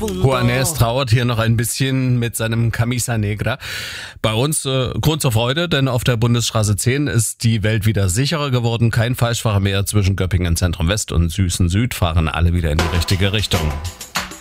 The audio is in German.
Juanes trauert hier noch ein bisschen mit seinem Camisa Negra. Bei uns Grund zur Freude, denn auf der Bundesstraße 10 ist die Welt wieder sicherer geworden. Kein Falschfahrer mehr zwischen Göppingen Zentrum West und Süßen Süd, fahren alle wieder in die richtige Richtung.